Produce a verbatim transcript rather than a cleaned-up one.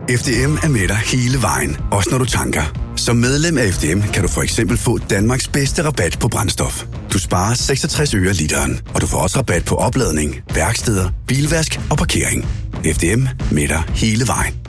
F D M er med dig hele vejen, også når du tanker. Som medlem af F D M kan du for eksempel få Danmarks bedste rabat på brændstof. Du sparer seksogtres øre literen, og du får også rabat på opladning, værksteder, bilvask og parkering. F D M med dig hele vejen.